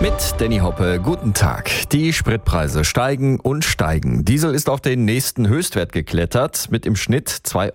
Mit Danny Hoppe, guten Tag. Die Spritpreise steigen und steigen. Diesel ist auf den nächsten Höchstwert geklettert mit im Schnitt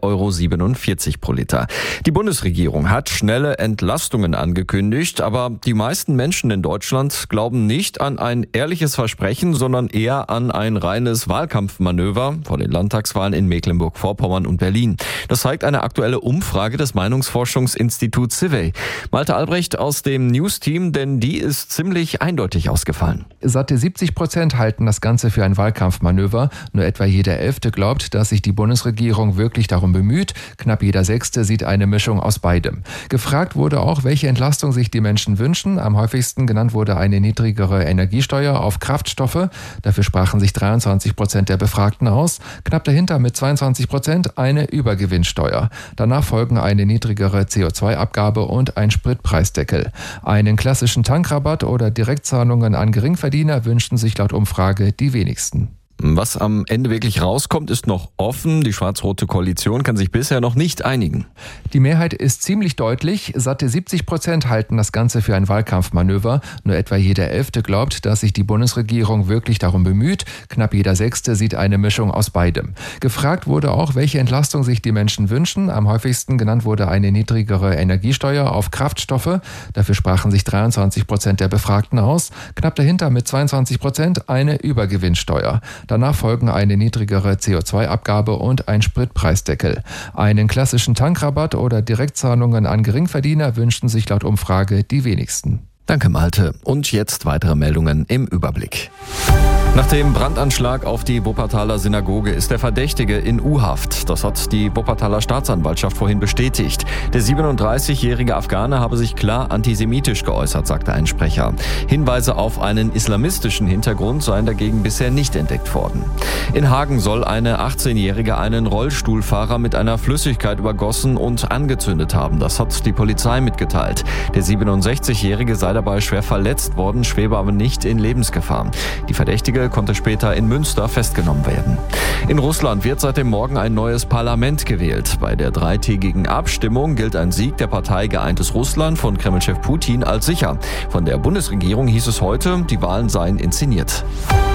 2,47 € pro Liter. Die Bundesregierung hat schnelle Entlastungen angekündigt, aber die meisten Menschen in Deutschland glauben nicht an ein ehrliches Versprechen, sondern eher an ein reines Wahlkampfmanöver vor den Landtagswahlen in Mecklenburg-Vorpommern und Berlin. Das zeigt eine aktuelle Umfrage des Meinungsforschungsinstituts CIVEY. Malte Albrecht aus dem News-Team, denn die ist ziemlich eindeutig ausgefallen. Satte 70% halten das Ganze für ein Wahlkampfmanöver. Nur etwa jeder 11. glaubt, dass sich die Bundesregierung wirklich darum bemüht. Knapp jeder 6. sieht eine Mischung aus beidem. Gefragt wurde auch, welche Entlastung sich die Menschen wünschen. Am häufigsten genannt wurde eine niedrigere Energiesteuer auf Kraftstoffe. Dafür sprachen sich 23% der Befragten aus. Knapp dahinter mit 22% eine Übergewinnsteuer. Danach folgen eine niedrigere CO2-Abgabe und ein Spritpreisdeckel. Einen klassischen Tankrabatt oder Direktzahlungen an Geringverdiener wünschten sich laut Umfrage die wenigsten. Was am Ende wirklich rauskommt, ist noch offen. Die schwarz-rote Koalition kann sich bisher noch nicht einigen. Die Mehrheit ist ziemlich deutlich. Satte 70% halten das Ganze für ein Wahlkampfmanöver. Nur etwa jeder 11. glaubt, dass sich die Bundesregierung wirklich darum bemüht. Knapp jeder 6. sieht eine Mischung aus beidem. Gefragt wurde auch, welche Entlastung sich die Menschen wünschen. Am häufigsten genannt wurde eine niedrigere Energiesteuer auf Kraftstoffe. Dafür sprachen sich 23% der Befragten aus. Knapp dahinter mit 22% eine Übergewinnsteuer. Danach folgen eine niedrigere CO2-Abgabe und ein Spritpreisdeckel. Einen klassischen Tankrabatt oder Direktzahlungen an Geringverdiener wünschten sich laut Umfrage die wenigsten. Danke, Malte. Und jetzt weitere Meldungen im Überblick. Nach dem Brandanschlag auf die Wuppertaler Synagoge ist der Verdächtige in U-Haft. Das hat die Wuppertaler Staatsanwaltschaft vorhin bestätigt. Der 37-jährige Afghane habe sich klar antisemitisch geäußert, sagte ein Sprecher. Hinweise auf einen islamistischen Hintergrund seien dagegen bisher nicht entdeckt worden. In Hagen soll eine 18-jährige einen Rollstuhlfahrer mit einer Flüssigkeit übergossen und angezündet haben. Das hat die Polizei mitgeteilt. Der 67-jährige sei dabei schwer verletzt worden, schwebe aber nicht in Lebensgefahr. Die Verdächtige konnte später in Münster festgenommen werden. In Russland wird seit dem Morgen ein neues Parlament gewählt. Bei der dreitägigen Abstimmung gilt ein Sieg der Partei Geeintes Russland von Kremlchef Putin als sicher. Von der Bundesregierung hieß es heute, die Wahlen seien inszeniert.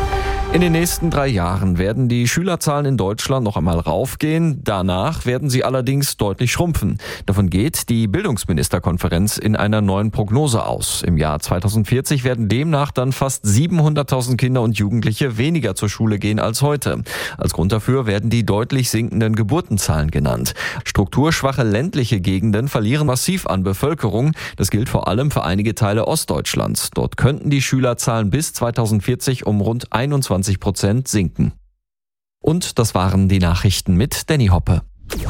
In den nächsten 3 Jahren werden die Schülerzahlen in Deutschland noch einmal raufgehen. Danach werden sie allerdings deutlich schrumpfen. Davon geht die Bildungsministerkonferenz in einer neuen Prognose aus. Im Jahr 2040 werden demnach dann fast 700.000 Kinder und Jugendliche weniger zur Schule gehen als heute. Als Grund dafür werden die deutlich sinkenden Geburtenzahlen genannt. Strukturschwache ländliche Gegenden verlieren massiv an Bevölkerung. Das gilt vor allem für einige Teile Ostdeutschlands. Dort könnten die Schülerzahlen bis 2040 um rund 21% sinken. Und das waren die Nachrichten mit Danny Hoppe.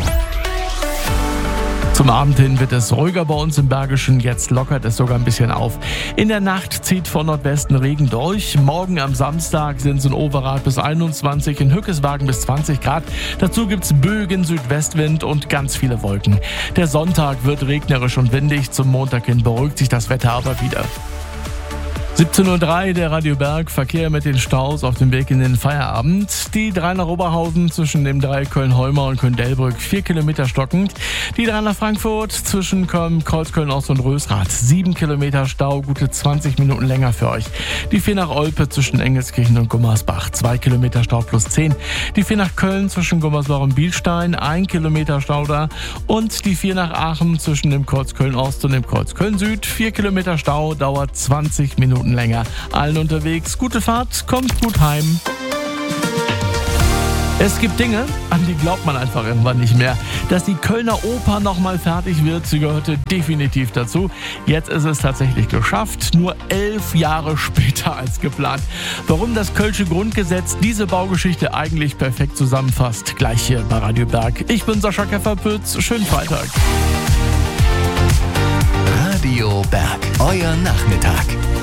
Zum Abend hin wird es ruhiger bei uns im Bergischen, jetzt lockert es sogar ein bisschen auf. In der Nacht zieht von Nordwesten Regen durch. Morgen am Samstag sind es in Overath bis 21, in Hückeswagen bis 20 Grad. Dazu gibt es Bögen, Südwestwind und ganz viele Wolken. Der Sonntag wird regnerisch und windig, zum Montag hin beruhigt sich das Wetter aber wieder. 17:03 Uhr, der Radio Berg, Verkehr mit den Staus auf dem Weg in den Feierabend. Die 3 nach Oberhausen zwischen dem Dreieck Köln-Holmer und Köln-Delbrück 4 Kilometer stockend. Die 3 nach Frankfurt zwischen Kreuzköln-Ost und Rösrath 7 Kilometer Stau, gute 20 Minuten länger für euch. Die 4 nach Olpe zwischen Engelskirchen und Gummersbach 2 Kilometer Stau plus 10. Die 4 nach Köln zwischen Gummersbach und Bielstein 1 Kilometer Stau da. Und die 4 nach Aachen zwischen dem Kreuz Köln-Ost und dem Kreuz Köln-Süd 4 Kilometer Stau, dauert 20 Minuten länger. Allen unterwegs, gute Fahrt, kommt gut heim. Es gibt Dinge, an die glaubt man einfach irgendwann nicht mehr. Dass die Kölner Oper nochmal fertig wird, sie gehörte definitiv dazu. Jetzt ist es tatsächlich geschafft, nur 11 Jahre später als geplant. Warum das Kölsche Grundgesetz diese Baugeschichte eigentlich perfekt zusammenfasst, gleich hier bei Radio Berg. Ich bin Sascha Kefferpütz, schönen Freitag. Radio Berg, euer Nachmittag.